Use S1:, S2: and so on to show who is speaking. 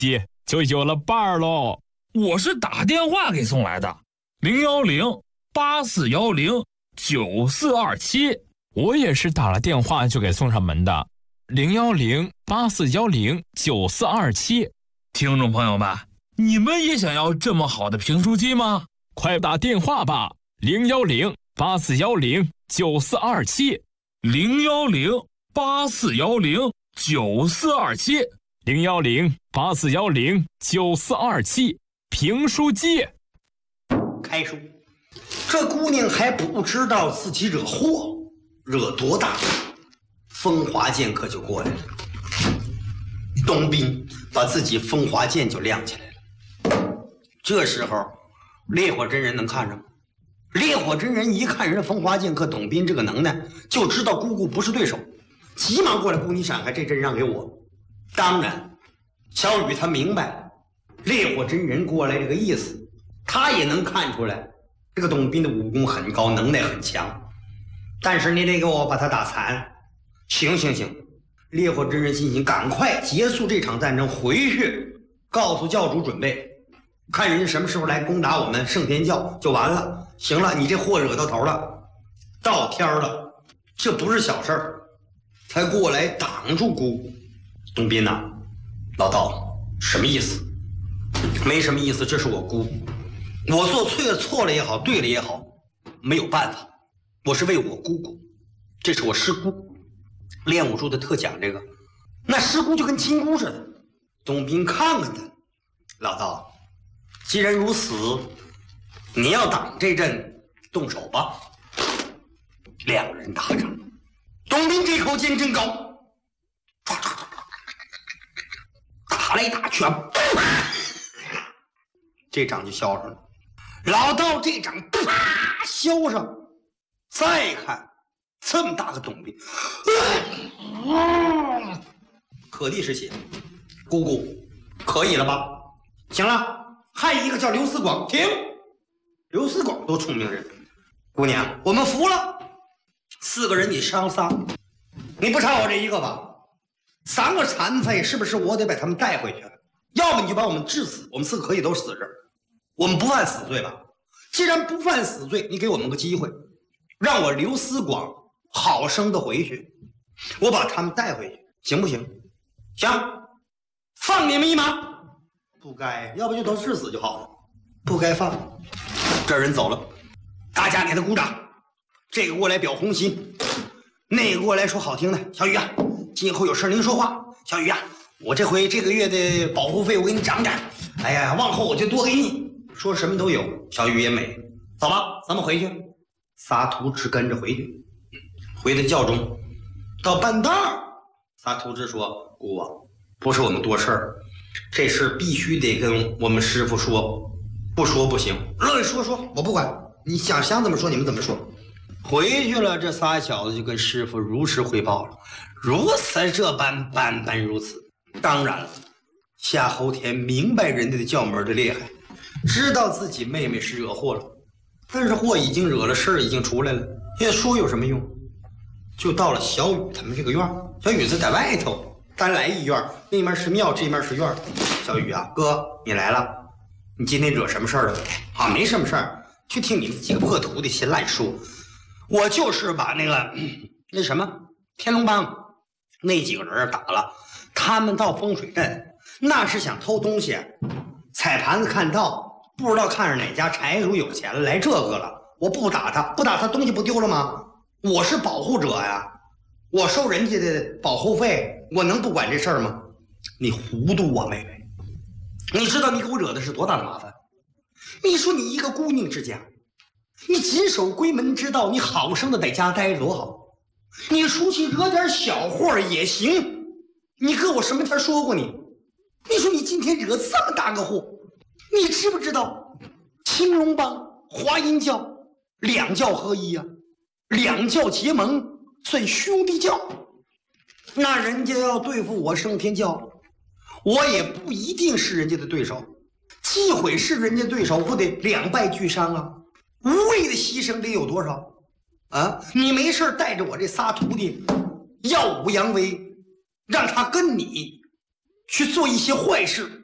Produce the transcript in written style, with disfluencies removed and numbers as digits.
S1: 爹就有了伴儿喽。
S2: 我是打电话给送来的，01084109427。
S1: 我也是打了电话就给送上门的，01084109427。
S2: 听众朋友们，你们也想要这么好的评书机吗？
S1: 快打电话吧，01084109427。
S2: 01084109427。
S1: 01084109427。评书机。
S3: 开书，这姑娘还不知道自己惹祸，惹多大，风华剑客就过来了。董斌把自己风华剑就亮起来了。这时候，烈火真人能看着吗？烈火真人一看人家风华剑客董斌这个能耐，就知道姑姑不是对手，急忙过来：“姑你闪开，这阵让给我。”当然，小雨他明白烈火真人过来这个意思，他也能看出来，这个董斌的武功很高，能耐很强。但是你得给我把他打残。行，烈火真人心想，赶快结束这场战争，回去告诉教主准备，看人家什么时候来攻打我们圣天教就完了。行了，你这祸惹到头了，到天了，这不是小事儿，才过来挡住姑。董斌呐，老道什么意思？没什么意思，这是我姑，我做错了也好，对了也好，没有办法，我是为我姑姑，这是我师姑，练武术的特讲这个，那师姑就跟亲姑似的。董斌看看他，老道，既然如此，你要挡这阵，动手吧。两个人打仗，董斌这口剑真高，打来打去，这掌就削上了。老道这掌啪削上，再看这么大个董斌，可地是血。姑姑，可以了吧？行了，还一个叫刘思广，停！刘思广多聪明人，姑娘，我们服了。4个人你伤3，你不差我这一个吧？3个残废是不是我得把他们带回去？要么你就把我们治死，我们4个可以都死这儿，我们不犯死罪吧？既然不犯死罪，你给我们个机会，让我刘思广好生的回去，我把他们带回去，行不行？行，放你们一马。不该，要不就都治死就好了，不该放。这人走了，大家给他鼓掌。这个过来表红心，那个过来说好听的。小雨啊，今后有事您说话。小雨啊，我这回这个月的保护费我给你涨点，哎呀，往后我就多给你。说什么都有，小雨也美。走吧，咱们回去。仨徒侄跟着回去，回到教中，到半道，仨徒侄说：“姑啊，不是我们多事儿，这事必须得跟我们师傅说，不说不行。说，我不管，你想怎么说你们怎么说。”回去了，这仨小子就跟师傅如实汇报了，如此这般，般如此。当然了，夏侯田明白人家的教门的厉害，知道自己妹妹是惹祸了，但是祸已经惹了，事儿已经出来了，也说有什么用？就到了小雨他们这个院，小雨子在外头单来一院，那面是庙，这面是院。小雨啊，哥，你来了，你今天惹什么事儿了？啊，没什么事儿，就听你们几个破徒弟闲乱说。我就是把那什么天龙帮那几个人打了，他们到风水镇，那是想偷东西，踩盘子看到，不知道看上哪家财主有钱了，来这个了。我不打他东西不丢了吗？我是保护者呀，我收人家的保护费，我能不管这事儿吗？你糊涂啊，妹妹！你知道你给我惹的是多大的麻烦？你说你一个姑娘之家，你谨守闺门之道，你好生的在家待着多好。你出去惹点小祸也行，你哥我什么天说过你？你说你今天惹这么大个祸，你知不知道青龙帮、华阴教两教合一啊？两教结盟算兄弟教，那人家要对付我圣天教，我也不一定是人家的对手。忌讳是人家对手，不得两败俱伤啊？无谓的牺牲得有多少啊？你没事带着我这仨徒弟耀武扬威，让他跟你去做一些坏事，